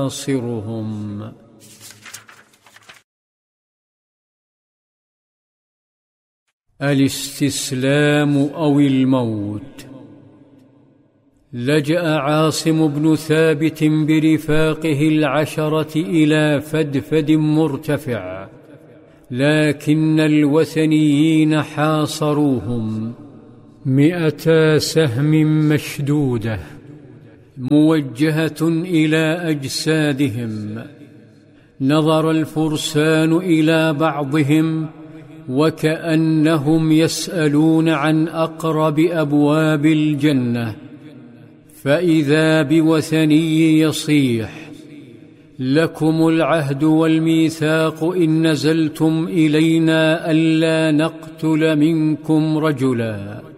يحاصرهم. الاستسلام أو الموت. لجأ عاصم بن ثابت برفاقه العشرة إلى فدفد مرتفع، لكن الوثنيين حاصروهم. 100 سهم مشدودة موجهة إلى أجسادهم. نظر الفرسان إلى بعضهم وكأنهم يسألون عن أقرب أبواب الجنة، فإذا بوثني يصيح: لكم العهد والميثاق إن نزلتم إلينا ألا نقتل منكم رجلا.